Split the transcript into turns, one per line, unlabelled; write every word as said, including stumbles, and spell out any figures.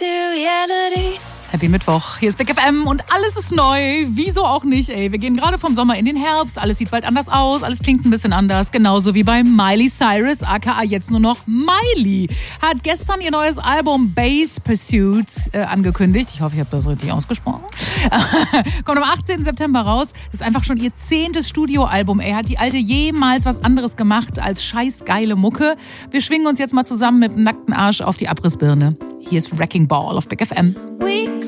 reality.
Happy Mittwoch, hier ist Big F M und alles ist neu. Wieso auch nicht, ey. Wir gehen gerade vom Sommer in den Herbst, alles sieht bald anders aus, alles klingt ein bisschen anders. Genauso wie bei Miley Cyrus, aka jetzt nur noch Miley. Hat gestern ihr neues Album Bass Pursuit äh, angekündigt. Ich hoffe, ich habe das richtig ausgesprochen. Kommt am achtzehnten September raus. Das ist einfach schon ihr zehntes Studioalbum, ey. Hat die Alte jemals was anderes gemacht als scheiß geile Mucke? Wir schwingen uns jetzt mal zusammen mit dem nackten Arsch auf die Abrissbirne. Hier ist Wrecking Ball auf Big F M.
We